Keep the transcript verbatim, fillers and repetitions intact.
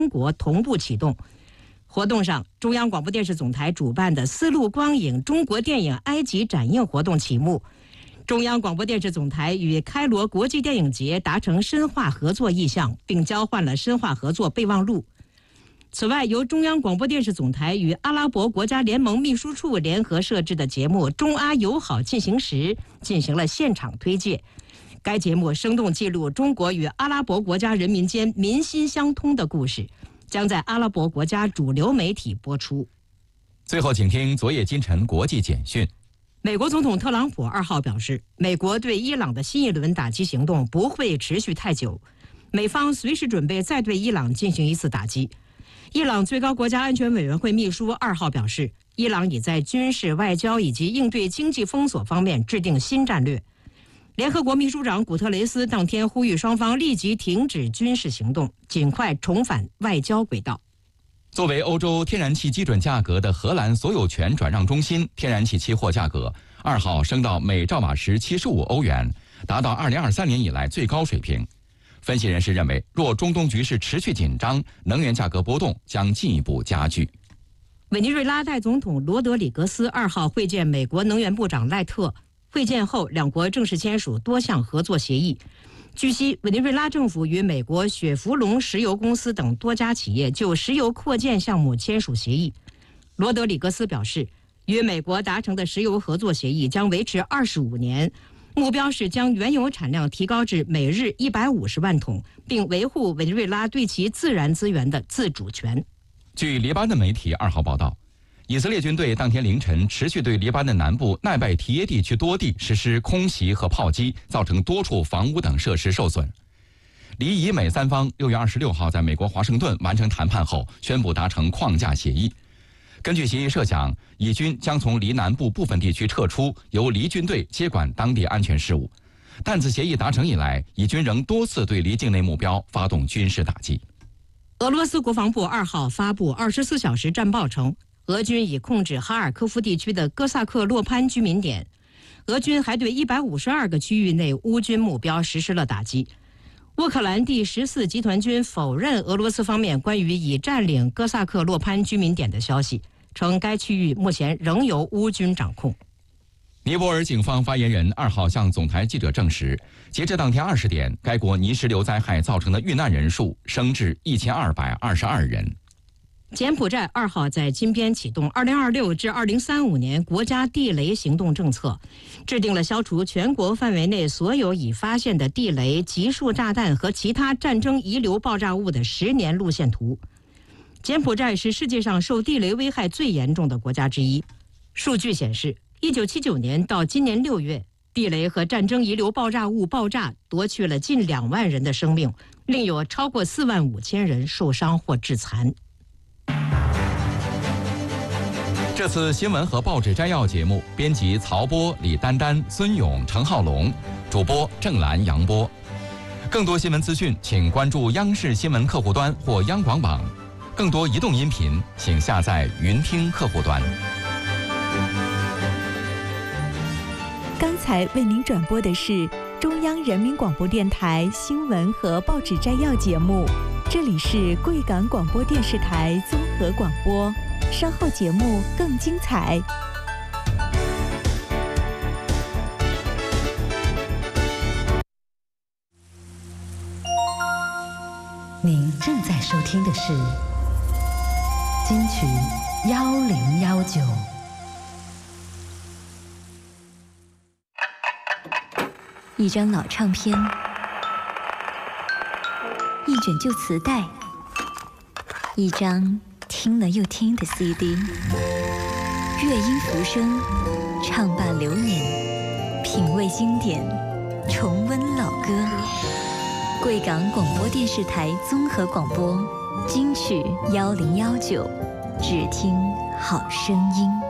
中国同步启动。活动上，中央广播电视总台主办的丝路光影中国电影埃及展映活动启幕。中央广播电视总台与开罗国际电影节达成深化合作意向，并交换了深化合作备忘录。此外，由中央广播电视总台与阿拉伯国家联盟秘书处联合设置的节目《中阿友好进行时》进行了现场推介。该节目生动记录中国与阿拉伯国家人民间民心相通的故事，将在阿拉伯国家主流媒体播出。 最后，请听昨夜今晨国际简讯。 美国总统特朗普二号表示，美国对伊朗的新一轮打击行动不会持续太久，美方随时准备再对伊朗进行一次打击。伊朗最高国家安全委员会秘书二号表示，伊朗已在军事、外交以及应对经济封锁方面制定新战略。联合国秘书长古特雷斯当天呼吁双方立即停止军事行动，尽快重返外交轨道。 作为欧洲天然气基准价格的荷兰所有权转让中心，天然气期货价格二号升到每兆瓦时七十五欧元，达到二零二三年以来最高水平。分析人士认为，若中东局势持续紧张，能源价格波动将进一步加剧。 委内瑞拉代总统罗德里格斯二号会见美国能源部长赖特，会见后，两国正式签署多项合作协议。据悉，委内瑞拉政府与美国雪佛龙石油公司等多家企业就石油扩建项目签署协议。罗德里格斯表示，与美国达成的石油合作协议将维持二十五年，目标是将原油产量提高至每日一百五十万桶，并维护委内瑞拉对其自然资源的自主权。 据黎巴嫩媒体二号报道，以色列军队当天凌晨持续对黎巴嫩南部奈拜提耶地区多地实施空袭和炮击，造成多处房屋等设施受损。黎以美三方六月二十六号在美国华盛顿完成谈判后，宣布达成框架协议。根据协议设想，以军将从黎南部部分地区撤出，由黎军队接管当地安全事务。但自协议达成以来，以军仍多次对黎境内目标发动军事打击。 俄罗斯国防部二号发布二十四小时战报称，俄军已控制哈尔科夫地区的哥萨克洛潘居民点。俄军还对一百五十二个区域内乌军目标实施了打击。乌克兰第十四集团军否认俄罗斯方面关于已占领哥萨克洛潘居民点的消息，称该区域目前仍由乌军掌控。 尼泊尔警方发言人二号向总台记者证实，截至当天二十点，该国泥石流灾害造成的遇难人数升至一千二百二十二人。 柬埔寨二号在金边启动二零二六至二零三五年国家地雷行动政策，制定了消除全国范围内所有已发现的地雷、集束炸弹和其他战争遗留爆炸物的十年路线图。柬埔寨是世界上受地雷危害最严重的国家之一。数据显示，一九七九年到今年六月，地雷和战争遗留爆炸物爆炸夺去了近两万人的生命，另有超过四万五千人受伤或致残。 这次新闻和报纸摘要节目，编辑曹波、李丹丹、孙勇、程浩龙，主播郑兰、杨波。更多新闻资讯，请关注央视新闻客户端或央广网。更多移动音频，请下载云听客户端。 刚才为您转播的是中央人民广播电台新闻和报纸摘要节目，这里是贵港广播电视台综合广播。稍后节目更精彩。 您正在收听的是金曲幺零幺九。 一张老唱片，一卷旧磁带，一张听了又听的 C D， 乐音浮生，唱伴流年，品味经典，重温老歌。贵港广播电视台综合广播，金曲幺零幺九，只听好声音。